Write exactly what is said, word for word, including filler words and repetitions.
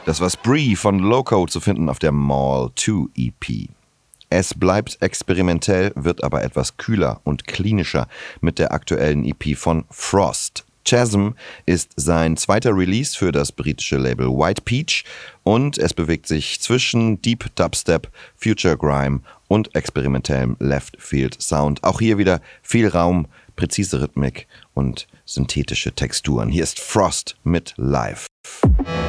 Das war Spree von Loco, zu finden auf der Mall zwei E P. Es bleibt experimentell, wird aber etwas kühler und klinischer mit der aktuellen E P von Frost. Chasm ist sein zweiter Release für das britische Label White Peach und es bewegt sich zwischen Deep Dubstep, Future Grime und experimentellem Left Field Sound. Auch hier wieder viel Raum, präzise Rhythmik und synthetische Texturen. Hier ist Frost mit Live.